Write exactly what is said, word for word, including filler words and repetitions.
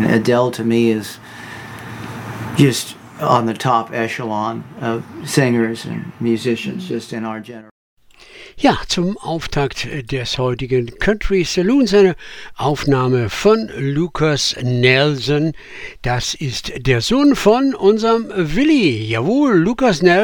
Adele to me is just on the top echelon of singers and musicians just in our generation. Ja, zum Auftakt des heutigen Country Saloons eine Aufnahme von Lukas Nelson. Das ist der Sohn von unserem Willi. Jawohl, Lukas Nelson.